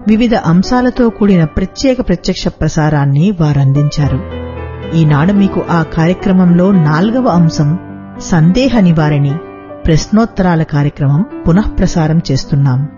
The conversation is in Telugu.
వివిధ అంశాలతో కూడిన ప్రత్యేక ప్రత్యక్ష ప్రసారాన్ని వారందించారు. ఈనాడు మీకు ఆ కార్యక్రమంలో 4వ అంశం సందేహ నివారణి ప్రశ్నోత్తరాల కార్యక్రమం పునఃప్రసారం చేస్తున్నాం.